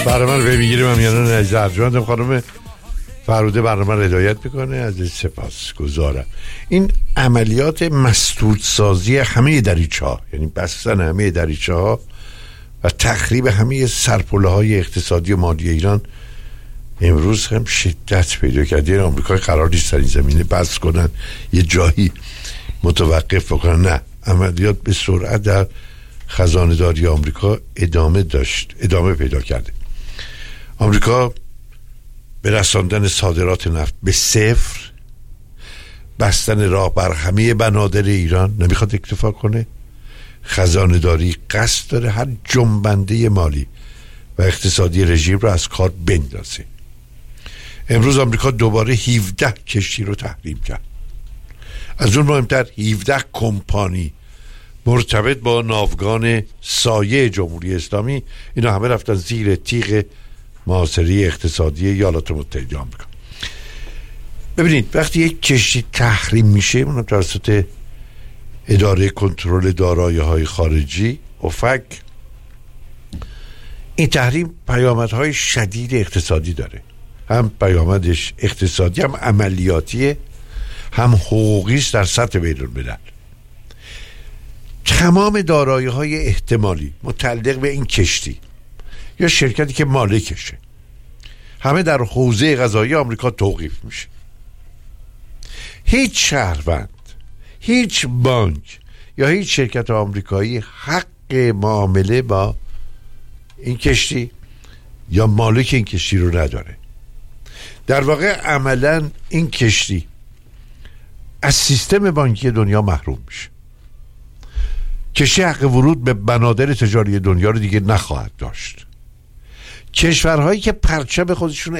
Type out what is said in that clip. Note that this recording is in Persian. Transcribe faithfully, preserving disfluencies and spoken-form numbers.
برنامه رو بمیگیریم هم یعنی نجد ارجمند خانم فروده برنامه رو هدایت میکنه. از سپاس گذارم. این عملیات مسدود سازی همه دریچه ها، یعنی بستن همه دریچه ها و تخریب همه سرپله های اقتصادی و مالی ایران امروز هم شدت پیدا کرده. این آمریکا قرار نیست در این زمینه بس کنن، یه جایی متوقف بکنن. نه، عملیات به سرعت در خزانه داری آمریکا ادامه داشت ادامه پیدا کرده. آمریکا به رساندن صادرات نفت به صفر، بستن راه بر همه بنادر ایران نمیخواد اکتفا کنه. خزانه داری قصد داره هر جنبنده مالی و اقتصادی رژیم رو از کار بندازه. امروز آمریکا دوباره هفده کشتی رو تحریم کرد. از اون مهمتر هفده کمپانی مرتبط با ناوگان سایه جمهوری اسلامی، اینا همه رفتن زیر تیغ محاصره اقتصادی ایالات متحده آمریکا. ببینید وقتی یک کشتی تحریم میشه، اونم توسط اداره کنترل دارایی‌های خارجی اوفک، این تحریم پیامدهای شدید اقتصادی داره. هم پیامدش اقتصادی، هم عملیاتیه، هم حقوقی است در سطح بین‌الملل. تمام دارایی‌های احتمالی متعلق به این کشتی یا شرکتی که مالکشه همه در حوزه قضایی آمریکا توقیف میشه. هیچ شهروند، هیچ بانک یا هیچ شرکت آمریکایی حق معامله با این کشتی یا مالک این کشتی رو نداره. در واقع عملاً این کشتی از سیستم بانکی دنیا محروم میشه. کشتی حق ورود به بنادر تجاری دنیا رو دیگه نخواهد داشت. کشورهایی که پرچم خودشون